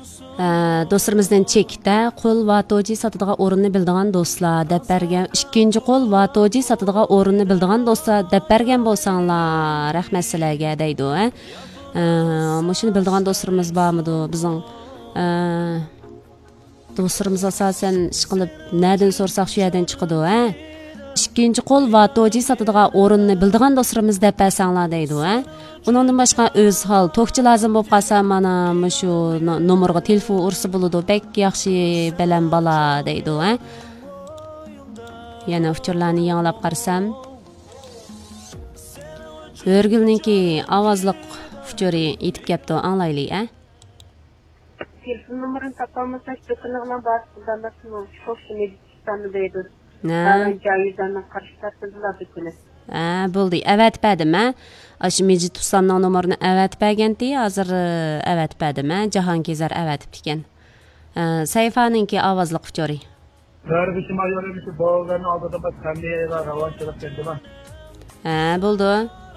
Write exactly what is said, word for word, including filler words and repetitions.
Dostlarımızdan çekdə qol vatoji satıdığan orunni bildiğan dostlar dep bergen. İkinci qol vatoji satıdığan orunni bildiğan dostlar dep bergen bolsаңlar, rahmet sizlarga deydi. Muşunu bildiğan dostlarımız barmıdı bizning? Dostlarımız asasen ish qilib nereden sorsaq shu yerdan chiqadi, ha? İkinci qol vatoji satıdığan orunni bildiğan dostlarımız dep bersаңlar deydi, ha? Bundan başqa öz hal tokçu lazım bo'lib qolsa mana shu nomerga telefon ursa bo'ladi. Bek yaxshi bilan bala deydi, ha? Yana uchurlarni yanglab qarsam, Hörgülninki ovozliq uchuri yetib kelibdi, anglaylik, ha? Telefon numarını tapamasak dokunağına basıldığında çok medikamenı deydi. Ne? Cayizlerine karşı tartıldılar dükkanı. Ha, bo'ldi. Evet bədim, ha? Aşı Mecid Tusamның numarını evet bəgəndi, hazır evet bədim, ha? Cahankizar evet ekan. Sayfaninki ovozliq uchuri. Kardeşim ayarlamış, bağlarını aldığında bak, sen de yarar, hava çalıp geldi ben. Ha, bo'ldi.